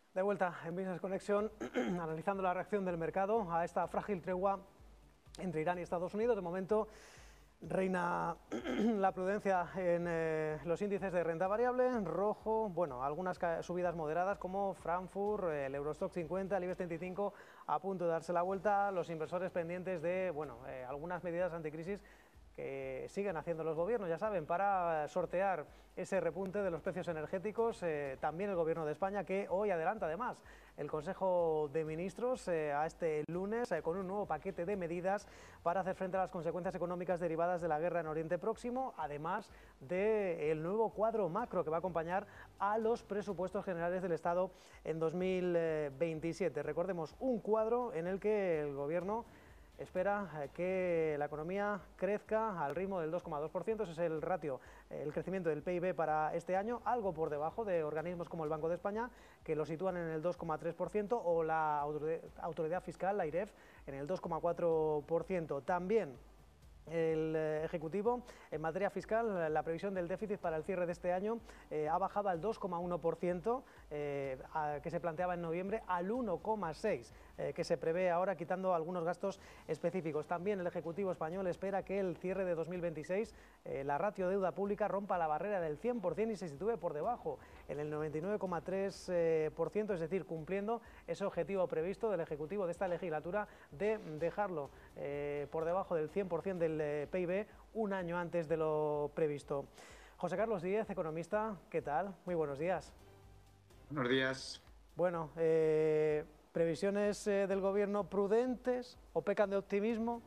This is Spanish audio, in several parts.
De vuelta en Business Connection, analizando la reacción del mercado a esta frágil tregua entre Irán y Estados Unidos. De momento reina la prudencia en los índices de renta variable, en rojo, bueno, algunas subidas moderadas como Frankfurt, el Eurostoxx 50, el IBEX 35 a punto de darse la vuelta, los inversores pendientes de, bueno, algunas medidas anticrisis que siguen haciendo los gobiernos, ya saben, para sortear ese repunte de los precios energéticos. También el Gobierno de España, que hoy adelanta además el Consejo de Ministros a este lunes con un nuevo paquete de medidas para hacer frente a las consecuencias económicas derivadas de la guerra en Oriente Próximo, además del nuevo cuadro macro que va a acompañar a los presupuestos generales del Estado en 2027. Recordemos, un cuadro en el que el Gobierno espera que la economía crezca al ritmo del 2,2%, ese es el ratio, el crecimiento del PIB para este año, algo por debajo de organismos como el Banco de España, que lo sitúan en el 2,3%, o la autoridad fiscal, la AIREF, en el 2,4%. También el Ejecutivo, en materia fiscal, la previsión del déficit para el cierre de este año ha bajado al 2,1%, que se planteaba en noviembre, al 1,6%, que se prevé ahora, quitando algunos gastos específicos. También el Ejecutivo español espera que el cierre de 2026, la ratio de deuda pública, rompa la barrera del 100% y se sitúe por debajo, en el 99,3%, es decir, cumpliendo ese objetivo previsto del Ejecutivo de esta legislatura de dejarlo por debajo del 100% del PIB un año antes de lo previsto. José Carlos Díez, economista, ¿qué tal? Muy buenos días. Buenos días. Bueno, ¿previsiones del Gobierno prudentes o pecan de optimismo?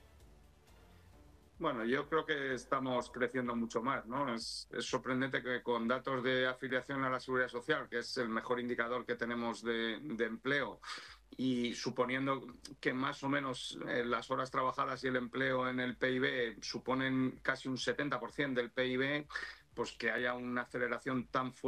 Bueno, yo creo que estamos creciendo mucho más, ¿no? Es sorprendente que con datos de afiliación a la Seguridad Social, que es el mejor indicador que tenemos de empleo, y suponiendo que más o menos las horas trabajadas y el empleo en el PIB suponen casi un 70% del PIB, pues que haya una aceleración tan fuerte